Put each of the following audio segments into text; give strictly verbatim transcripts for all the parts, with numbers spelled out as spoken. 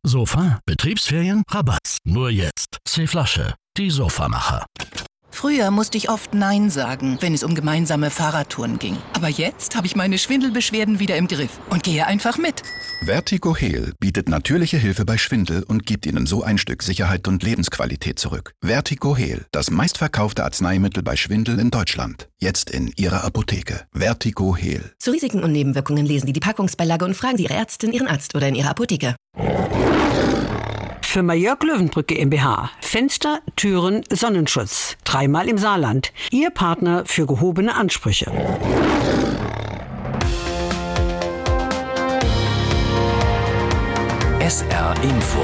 Sofa, Betriebsferien, Rabatz. Nur jetzt. C-Flasche, die Sofamacher. Früher musste ich oft Nein sagen, wenn es um gemeinsame Fahrradtouren ging. Aber jetzt habe ich meine Schwindelbeschwerden wieder im Griff und gehe einfach mit. Vertigo Heal bietet natürliche Hilfe bei Schwindel und gibt Ihnen so ein Stück Sicherheit und Lebensqualität zurück. Vertigo Heal, das meistverkaufte Arzneimittel bei Schwindel in Deutschland. Jetzt in Ihrer Apotheke. Vertigo Heal. Zu Risiken und Nebenwirkungen lesen Sie die Packungsbeilage und fragen Sie Ihre Ärztin, Ihren Arzt oder in Ihrer Apotheke. Firma Jörg Löwenbrück GmbH. Fenster, Türen, Sonnenschutz. Dreimal im Saarland. Ihr Partner für gehobene Ansprüche. S R Info.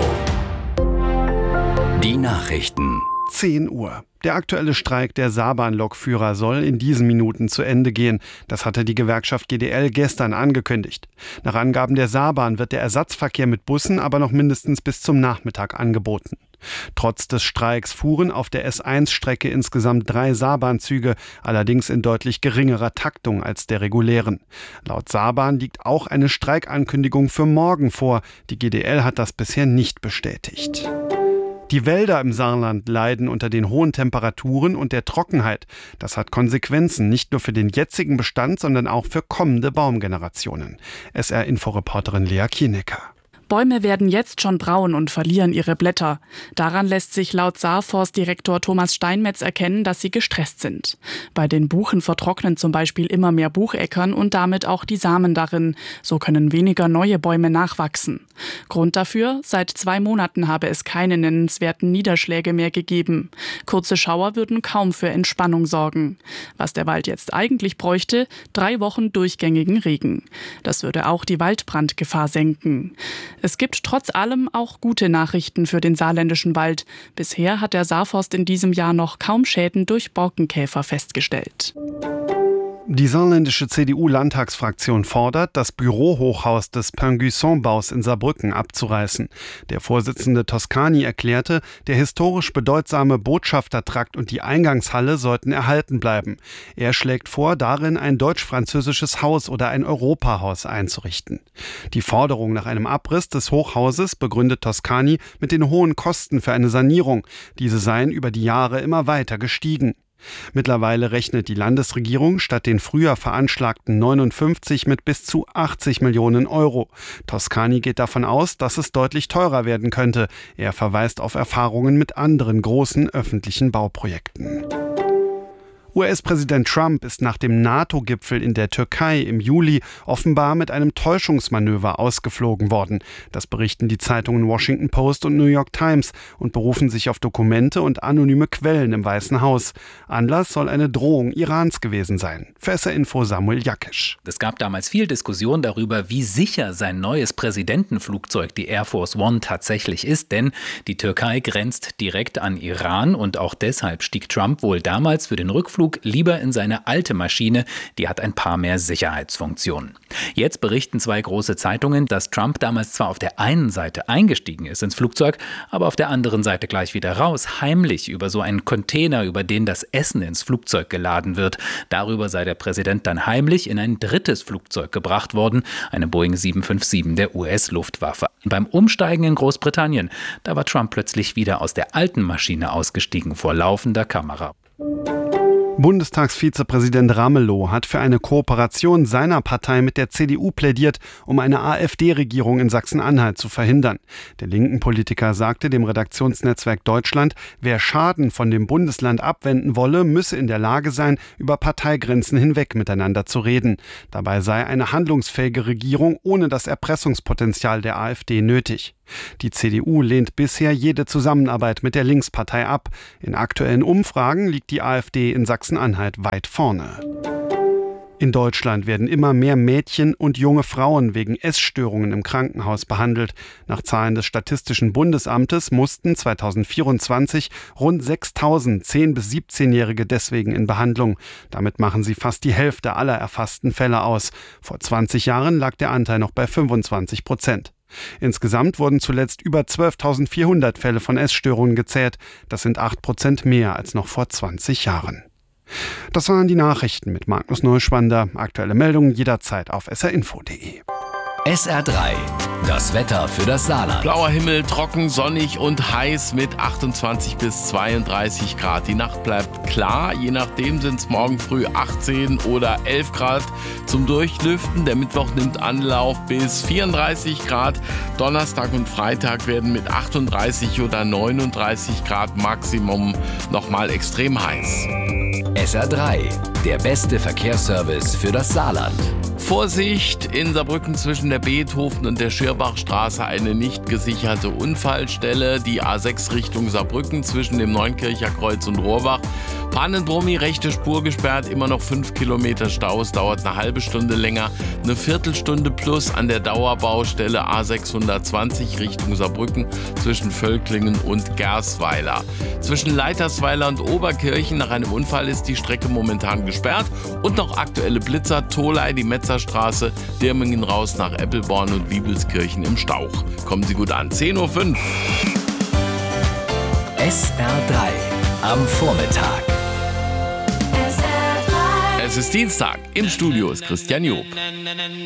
Die Nachrichten. zehn Uhr. Der aktuelle Streik der Saarbahn-Lokführer soll in diesen Minuten zu Ende gehen. Das hatte die Gewerkschaft G D L gestern angekündigt. Nach Angaben der Saarbahn wird der Ersatzverkehr mit Bussen aber noch mindestens bis zum Nachmittag angeboten. Trotz des Streiks fuhren auf der S eins Strecke insgesamt drei Saarbahnzüge, allerdings in deutlich geringerer Taktung als der regulären. Laut Saarbahn liegt auch eine Streikankündigung für morgen vor. Die G D L hat das bisher nicht bestätigt. Die Wälder im Saarland leiden unter den hohen Temperaturen und der Trockenheit. Das hat Konsequenzen nicht nur für den jetzigen Bestand, sondern auch für kommende Baumgenerationen. S R-Inforeporterin Lea Kienecker. Bäume werden jetzt schon braun und verlieren ihre Blätter. Daran lässt sich laut Saarforstdirektor Thomas Steinmetz erkennen, dass sie gestresst sind. Bei den Buchen vertrocknen zum Beispiel immer mehr Bucheckern und damit auch die Samen darin. So können weniger neue Bäume nachwachsen. Grund dafür: seit zwei Monaten habe es keine nennenswerten Niederschläge mehr gegeben. Kurze Schauer würden kaum für Entspannung sorgen. Was der Wald jetzt eigentlich bräuchte: drei Wochen durchgängigen Regen. Das würde auch die Waldbrandgefahr senken. Es gibt trotz allem auch gute Nachrichten für den saarländischen Wald. Bisher hat der Saarforst in diesem Jahr noch kaum Schäden durch Borkenkäfer festgestellt. Die saarländische C D U-Landtagsfraktion fordert, das Bürohochhaus des Pingüisson-Baus in Saarbrücken abzureißen. Der Vorsitzende Toscani erklärte, der historisch bedeutsame Botschaftertrakt und die Eingangshalle sollten erhalten bleiben. Er schlägt vor, darin ein deutsch-französisches Haus oder ein Europahaus einzurichten. Die Forderung nach einem Abriss des Hochhauses begründet Toscani mit den hohen Kosten für eine Sanierung. Diese seien über die Jahre immer weiter gestiegen. Mittlerweile rechnet die Landesregierung statt den früher veranschlagten neunundfünfzig mit bis zu achtzig Millionen Euro. Toscani geht davon aus, dass es deutlich teurer werden könnte. Er verweist auf Erfahrungen mit anderen großen öffentlichen Bauprojekten. U S-Präsident Trump ist nach dem NATO-Gipfel in der Türkei im Juli offenbar mit einem Täuschungsmanöver ausgeflogen worden. Das berichten die Zeitungen Washington Post und New York Times und berufen sich auf Dokumente und anonyme Quellen im Weißen Haus. Anlass soll eine Drohung Irans gewesen sein. Für S R-Info Samuel Jakisch. Es gab damals viel Diskussion darüber, wie sicher sein neues Präsidentenflugzeug, die Air Force One, tatsächlich ist, denn die Türkei grenzt direkt an Iran und auch deshalb stieg Trump wohl damals für den Rückflug lieber in seine alte Maschine, die hat ein paar mehr Sicherheitsfunktionen. Jetzt berichten zwei große Zeitungen, dass Trump damals zwar auf der einen Seite eingestiegen ist ins Flugzeug, aber auf der anderen Seite gleich wieder raus, heimlich über so einen Container, über den das Essen ins Flugzeug geladen wird. Darüber sei der Präsident dann heimlich in ein drittes Flugzeug gebracht worden, eine Boeing sieben fünf sieben der U S-Luftwaffe. Beim Umsteigen in Großbritannien, da war Trump plötzlich wieder aus der alten Maschine ausgestiegen vor laufender Kamera. Bundestagsvizepräsident Ramelow hat für eine Kooperation seiner Partei mit der C D U plädiert, um eine AfD-Regierung in Sachsen-Anhalt zu verhindern. Der linken Politiker sagte dem Redaktionsnetzwerk Deutschland, wer Schaden von dem Bundesland abwenden wolle, müsse in der Lage sein, über Parteigrenzen hinweg miteinander zu reden. Dabei sei eine handlungsfähige Regierung ohne das Erpressungspotenzial der AfD nötig. Die C D U lehnt bisher jede Zusammenarbeit mit der Linkspartei ab. In aktuellen Umfragen liegt die AfD in Sachsen-Anhalt weit vorne. In Deutschland werden immer mehr Mädchen und junge Frauen wegen Essstörungen im Krankenhaus behandelt. Nach Zahlen des Statistischen Bundesamtes mussten zweitausendvierundzwanzig rund sechstausend zehn- bis siebzehnjährige deswegen in Behandlung. Damit machen sie fast die Hälfte aller erfassten Fälle aus. Vor zwanzig Jahren lag der Anteil noch bei fünfundzwanzig Prozent. Insgesamt wurden zuletzt über zwölftausendvierhundert Fälle von Essstörungen gezählt. Das sind acht Prozent mehr als noch vor zwanzig Jahren. Das waren die Nachrichten mit Magnus Neuschwander. Aktuelle Meldungen jederzeit auf s r info punkt d e. S R drei, das Wetter für das Saarland. Blauer Himmel, trocken, sonnig und heiß mit achtundzwanzig bis zweiunddreißig Grad. Die Nacht bleibt klar, je nachdem sind es morgen früh achtzehn oder elf Grad zum Durchlüften. Der Mittwoch nimmt Anlauf bis vierunddreißig Grad. Donnerstag und Freitag werden mit achtunddreißig oder neununddreißig Grad Maximum nochmal extrem heiß. S R drei, der beste Verkehrsservice für das Saarland. Vorsicht, in Saarbrücken zwischen der Beethoven- und der Schirbachstraße eine nicht gesicherte Unfallstelle. Die A sechs Richtung Saarbrücken zwischen dem Neunkircher Kreuz und Rohrbach. Pannenbrummi, rechte Spur gesperrt, immer noch fünf Kilometer Staus, dauert eine halbe Stunde länger. Eine Viertelstunde plus an der Dauerbaustelle A sechshundertzwanzig Richtung Saarbrücken zwischen Völklingen und Gersweiler. Zwischen Leitersweiler und Oberkirchen nach einem Unfall ist die Strecke momentan gesperrt. Und noch aktuelle Blitzer, Tholey, die Metzerstraße, Dirmingen raus nach Eppelborn und Wiebelskirchen im Stauch. Kommen Sie gut an, zehn Uhr fünf. S R drei am Vormittag. Es ist Dienstag, im Studio ist Christian Job.